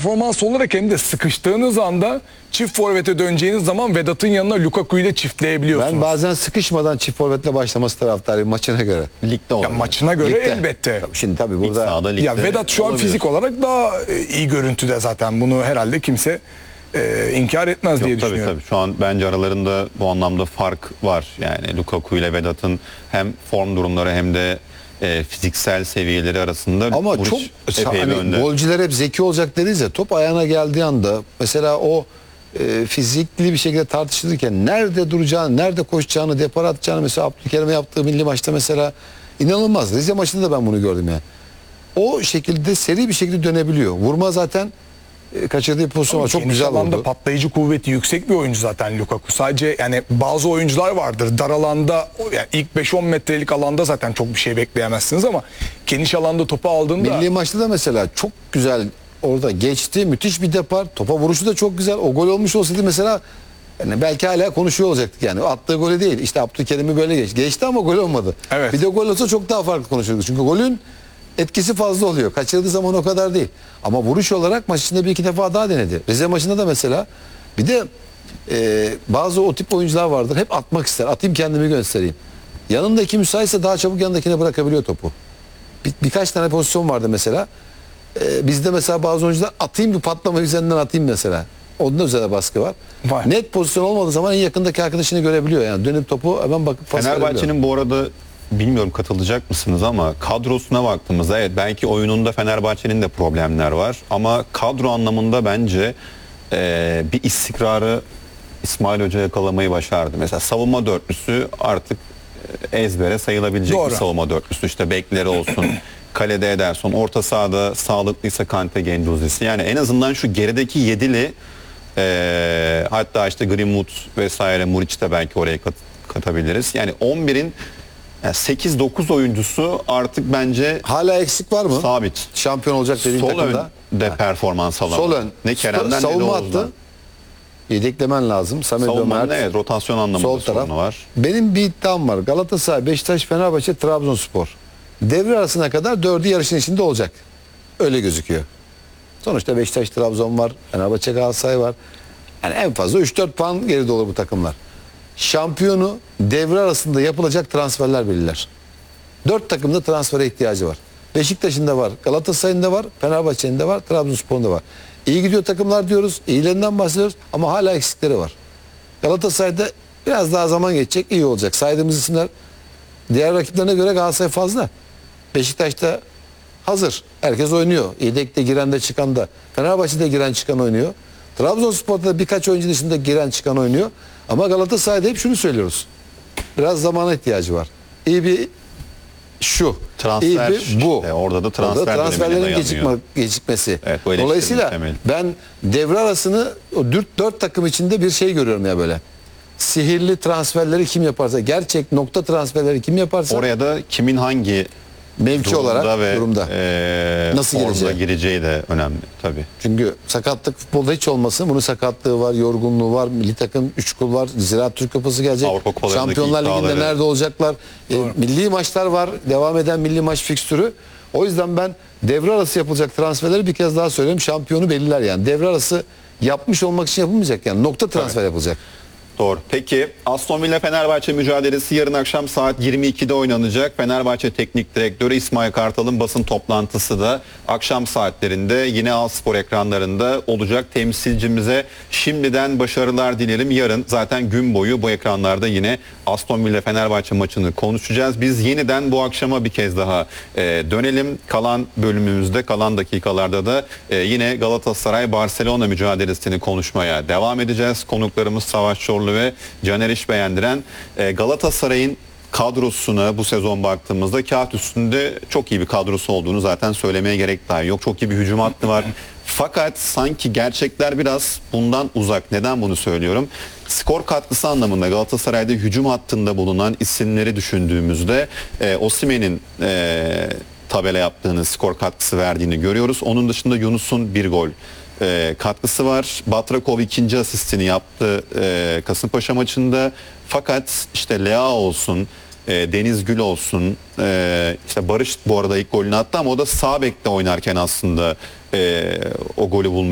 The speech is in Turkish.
performans olarak hem de sıkıştığınız anda çift forvete döneceğiniz zaman Vedat'ın yanına Lukaku'yu da çiftleyebiliyorsunuz. Ben bazen sıkışmadan çift forvetle başlaması taraftarıyım maçına göre. Ligde Ya olabilir. maçına göre Ligde. elbette. Şimdi tabii İlk burada sahada ligde Ya Vedat şu an olabilir. fizik olarak daha iyi görüntüde zaten. Bunu herhalde kimse inkar etmez diye Yok, tabii düşünüyorum. tabii. Şu an bence aralarında bu anlamda fark var. Yani Lukaku ile Vedat'ın hem form durumları hem de fiziksel seviyeleri arasında ama Muriç çok epey bir hani önde. golcüler hep zeki olacak deriz ya, top ayağına geldiği anda mesela o fizikli bir şekilde tartışılırken nerede duracağını, nerede koşacağını, depar atacağını, mesela Abdülkerim'e yaptığı milli maçta mesela inanılmaz. Rize maçında da ben bunu gördüm yani. O şekilde seri bir şekilde dönebiliyor. Vurma zaten kaçırdığı pozisyon var. Çok Geniş güzel alanda vurdu. patlayıcı kuvveti yüksek bir oyuncu zaten Lukaku. Sadece yani bazı oyuncular vardır. Dar alanda yani ilk 5-10 metrelik alanda zaten çok bir şey bekleyemezsiniz ama geniş alanda topu aldığında Milli maçta da mesela çok güzel orada geçti. Müthiş bir depar. Topa vuruşu da çok güzel. O gol olmuş olsaydı mesela yani belki hala konuşuyor olacaktık yani. Attığı golü değil. İşte Abdülkerim'i böyle geçti. Geçti ama gol olmadı. Evet. Bir de gol olsa çok daha farklı konuşurduk. Çünkü golün etkisi fazla oluyor. Kaçırdığı zaman o kadar değil. Ama vuruş olarak maç içinde bir iki defa daha denedi. Rize maçında da mesela bir de bazı o tip oyuncular vardır. Hep atmak ister. Atayım kendimi göstereyim. Yanındaki müsaitse daha çabuk yanındakine bırakabiliyor topu. Birkaç tane pozisyon vardı mesela. Bizde mesela bazı oyuncular atayım bir patlama üzerinden atayım mesela. Onda üzerine baskı var. Var. Net pozisyon olmadığı zaman en yakındaki arkadaşını görebiliyor. Yani dönüp topu hemen bakıp pas verebiliyor. Fenerbahçe'nin bu arada bilmiyorum katılacak mısınız ama kadrosuna baktığımızda evet belki oyununda Fenerbahçe'nin de problemler var ama kadro anlamında bence bir istikrarı İsmail Hoca yakalamayı başardı. Mesela savunma dörtlüsü artık ezbere sayılabilecek Doğru. bir savunma dörtlüsü. İşte bekleri olsun, kalede Ederson, orta sahada sağlıklıysa Kante, Gendouzi'si. Yani en azından şu gerideki yedili hatta işte Greenwood vesaire Muriç de belki oraya katabiliriz. Yani 11'in yani 8-9 oyuncusu artık bence Hala eksik var mı? sabit. Şampiyon olacak dediğin Sol takımda. önde performans alamıyor. Sol ön. Ne Kerem'den ne de savunma Oğuz'dan. hattı. Yedeklemen lazım. Samet Savunmanın Ömer. evet rotasyon anlamında Sol taraf. sorunu var. Benim bir iddiam var. Galatasaray, Beşiktaş, Fenerbahçe, Trabzonspor. Devre arasına kadar dördü yarışın içinde olacak. Öyle gözüküyor. Sonuçta Beşiktaş, Trabzon var. Fenerbahçe, Galatasaray var. Yani en fazla 3-4 puan geride olur bu takımlar. Şampiyonu devre arasında yapılacak transferler belirler. 4 takımda transfere ihtiyacı var. Beşiktaş'ın da var, Galatasaray'ın da var, Fenerbahçe'nin de var, Trabzonspor'un da var. İyi gidiyor takımlar diyoruz, iyilerinden bahsediyoruz ama hala eksikleri var. Galatasaray'da biraz daha zaman geçecek, iyi olacak. Saydığımız isimler diğer rakiplerine göre Galatasaray fazla. Beşiktaş'ta hazır. Herkes oynuyor. Yedekte giren de çıkan da. Fenerbahçe'de giren çıkan oynuyor. Trabzonspor'da da birkaç oyuncu dışında giren çıkan oynuyor. Ama Galatasaray'da hep şunu söylüyoruz. Biraz zamana ihtiyacı var. İyi bir şu. Transfer, iyi bir bu. işte orada da transfer dönemine transferlerin dayanıyor. gecikmesi. Evet, bu eleştiri Dolayısıyla muhtemel. ben devre arasını o 4 takım içinde bir şey görüyorum ya böyle. Sihirli transferleri kim yaparsa, gerçek nokta transferleri kim yaparsa Oraya da kimin hangi mevki durumda olarak ve durumda. nasıl gireceği de önemli tabii. Çünkü sakatlık futbolda hiç olmasın. Bunun sakatlığı var, yorgunluğu var. Milli takım 3 kul var. Ziraat Türk Kupası gelecek. Avrupa Kupalarındaki Şampiyonlar Ligi'nde iddiaları. nerede olacaklar? Milli maçlar var. Devam eden milli maç fikstürü. O yüzden ben devre arası yapılacak transferleri bir kez daha söyleyeyim. Şampiyonu belirler yani. Devre arası yapmış olmak için yapılmayacak yani. Nokta transfer yapılacak. Doğru. Peki Aston Villa Fenerbahçe mücadelesi yarın akşam saat 22'de oynanacak. Fenerbahçe Teknik Direktörü İsmail Kartal'ın basın toplantısı da akşam saatlerinde yine Alspor ekranlarında olacak. Temsilcimize şimdiden başarılar dilerim. Yarın zaten gün boyu bu ekranlarda yine Aston Villa Fenerbahçe maçını konuşacağız. Biz yeniden bu akşama bir kez daha dönelim. Kalan bölümümüzde, kalan dakikalarda da yine Galatasaray Barcelona mücadelesini konuşmaya devam edeceğiz. Konuklarımız Savaş Çorlu ve Caner İşbeğendiren. Galatasaray'ın kadrosuna bu sezon baktığımızda kağıt üstünde çok iyi bir kadrosu olduğunu zaten söylemeye gerek dahi yok. Çok iyi bir hücum hattı var. Fakat sanki gerçekler biraz bundan uzak. Neden bunu söylüyorum? Skor katkısı anlamında Galatasaray'da hücum hattında bulunan isimleri düşündüğümüzde Osimhen'in tabela yaptığını, skor katkısı verdiğini görüyoruz. Onun dışında Yunus'un bir gol katkısı var. Batrakov ikinci asistini yaptı Kasımpaşa maçında. Fakat işte Leao olsun, Deniz Gül olsun, işte Barış bu arada ilk golünü attı ama o da sağ bekte oynarken aslında o golü bulmaya